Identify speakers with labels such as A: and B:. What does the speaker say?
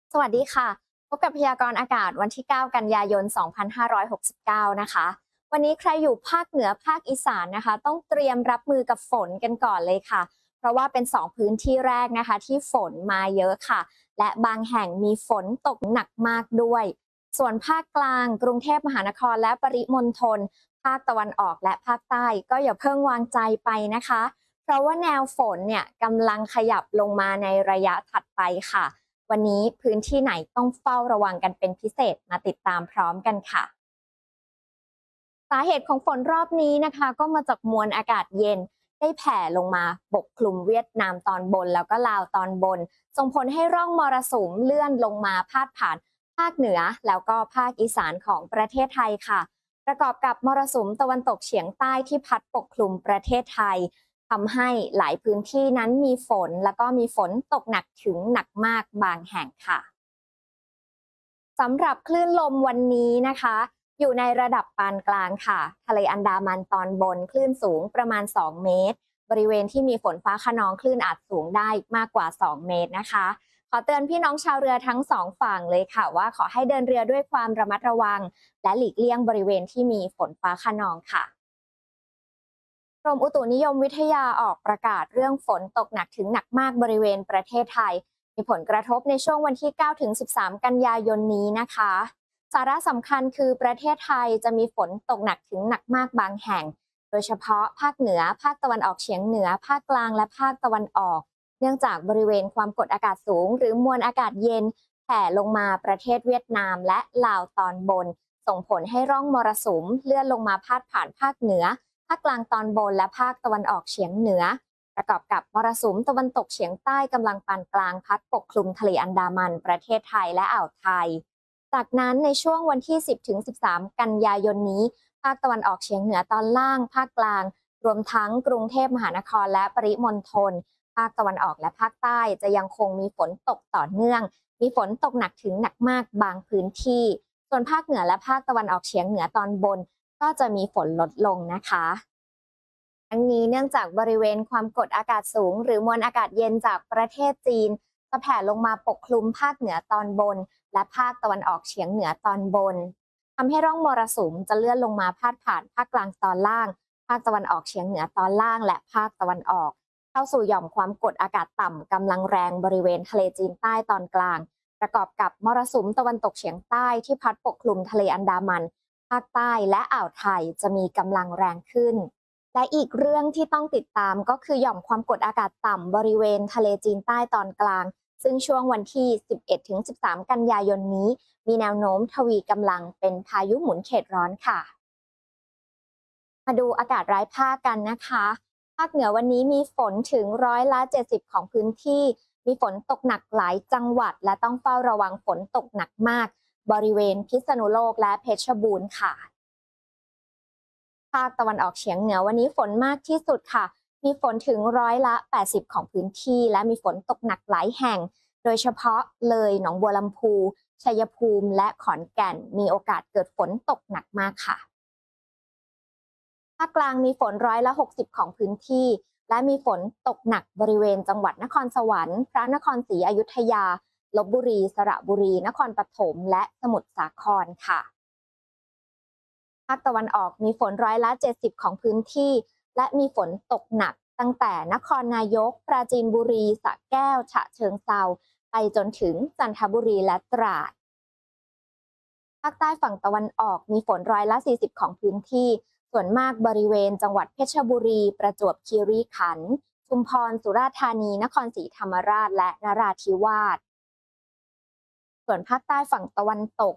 A: สวัสดีค่ะพบกับพยากรณ์อากาศวันที่ 9 กันยายน 2569 นะคะ วันนี้ใครอยู่ภาคเหนือภาคอีสานนะคะต้องเตรียมรับมือกับฝนกันก่อนเลยค่ะ เพราะว่าเป็น2พื้นที่แรกนะคะที่ฝนมาเยอะค่ะ และบางแห่งมีฝนตกหนักมากด้วย ส่วนภาคกลางกรุงเทพมหานครและปริมณฑลภาคตะวันออกและภาคใต้ก็อย่าเพิ่งวางใจไปนะคะ เพราะว่าแนวฝนเนี่ยกำลังขยับลงมาในระยะถัดไปค่ะ วันนี้พื้นที่ไหนต้องเฝ้าระวังกันเป็นพิเศษมาติดตามพร้อมกันค่ะสาเหตุของฝนรอบนี้นะคะก็มาจากมวลอากาศเย็นได้แผ่ลงมาปกคลุมเวียดนามตอนบนแล้วก็ลาวตอนบนส่งผลให้ร่องมรสุมเลื่อนลงมาพาดผ่านภาคเหนือแล้วก็ภาคอีสานของประเทศไทยค่ะประกอบกับมรสุมตะวันตกเฉียงใต้ที่พัดปกคลุมประเทศไทยทำให้หลายพื้นที่นั้นมีฝนแล้วก็มีฝนตกหนักถึงหนักมากบางแห่งค่ะ สำหรับคลื่นลมวันนี้นะคะอยู่ในระดับปานกลางค่ะทะเลอันดามันตอนบนคลื่นสูงประมาณ2เมตรบริเวณที่มีฝนฟ้าคะนองคลื่นอาจสูงได้มากกว่า2เมตรนะคะขอเตือนพี่น้องชาวเรือทั้ง2ฝั่งเลยค่ะว่าขอให้เดินเรือด้วยความระมัดระวังและหลีกเลี่ยงบริเวณที่มีฝนฟ้าคะนองค่ะ กรมอุตุนิยมวิทยาออกประกาศเรื่องฝนตกหนักถึงหนักมากบริเวณประเทศไทยมีผลกระทบในช่วงวันที่ 9 ถึง 13 กันยายนนี้นะคะ สาระสำคัญคือประเทศไทยจะมีฝนตกหนักถึงหนักมากบางแห่ง โดยเฉพาะภาคเหนือ ภาคตะวันออกเฉียงเหนือ ภาคกลางและภาคตะวันออก เนื่องจากบริเวณความกดอากาศสูงหรือมวลอากาศเย็นแผ่ลงมาประเทศเวียดนามและลาวตอนบนส่งผลให้ร่องมรสุมเลื่อนลงมาพาดผ่านภาคเหนือ ภาคกลางตอนบนและภาคตะวันออกเฉียงเหนือประกอบกับมรสุมตะวันตกเฉียงใต้กำลังปานกลางพัดปกคลุมทะเลอันดามันประเทศไทยและอ่าวไทยจากนั้นในช่วงวันที่ 10-13 กันยายนนี้ภาคตะวันออกเฉียงเหนือตอนล่างภาคกลางรวมทั้งกรุงเทพมหานครและปริมณฑลภาคตะวันออกและภาคใต้จะยังคงมีฝนตกต่อเนื่องมีฝนตกหนักถึงหนักมากบางพื้นที่ส่วนภาคเหนือและภาคตะวันออกเฉียงเหนือตอนบนก็จะมีฝนลดลงนะคะ ทั้งนี้เนื่องจากบริเวณความกดอากาศสูงหรือมวลอากาศเย็นจากประเทศจีนจะแผ่ลงมาปกคลุมภาคเหนือตอนบนและภาคตะวันออกเฉียงเหนือตอนบนทำให้ร่องมรสุมจะเลื่อนลงมาพาดผ่านภาคกลางตอนล่างภาคตะวันออกเฉียงเหนือตอนล่างและภาคตะวันออกเข้าสู่หย่อมความกดอากาศต่ำกำลังแรงบริเวณทะเลจีนใต้ตอนกลางประกอบกับมรสุมตะวันตกเฉียงใต้ที่พัดปกคลุมทะเลอันดามันภาคใต้และอ่าวไทยจะมีกำลังแรงขึ้น และอีกเรื่องที่ต้องติดตามก็คือหย่อมความกดอากาศต่ำบริเวณทะเลจีนใต้ตอนกลางซึ่งช่วงวันที่ 11-13 กันยายนนี้มีแนวโน้มทวีกำลังเป็นพายุหมุนเขตร้อนค่ะ มาดูอากาศรายภาคกันนะคะ ภาคเหนือวันนี้มีฝนถึง70%ของพื้นที่ มีฝนตกหนักหลายจังหวัดและต้องเฝ้าระวังฝนตกหนักมากบริเวณพิษณุโลกและเพชรบูรณ์ค่ะ ภาคตะวันออกเฉียงเหนือวันนี้ฝนมากที่สุดค่ะ มีฝนถึง80%ของพื้นที่และมีฝนตกหนักหลายแห่ง โดยเฉพาะเลยหนองบัวลำพูชัยภูมิและขอนแก่นมีโอกาสเกิดฝนตกหนักมากค่ะ ภาคกลางมีฝน60%ของพื้นที่และมีฝนตกหนักบริเวณจังหวัดนครสวรรค์พระนครศรีอยุธยาลพบุรีสระบุรีนครปฐมและสมุทรสาครค่ะ ภาคตะวันออกมีฝน70%ของพื้นที่และมีฝนตกหนักตั้งแต่นครนายกปราจีนบุรีสระแก้วฉะเชิงเทราไปจนถึงจันทบุรีและตราดภาคใต้ฝั่งตะวันออกมีฝน40%ของพื้นที่ส่วนมากบริเวณจังหวัดเพชรบุรีประจวบคีรีขันธ์ชุมพรสุราษฎร์ธานีนครศรีธรรมราชและนราธิวาสส่วนภาคใต้ฝั่งตะวันตก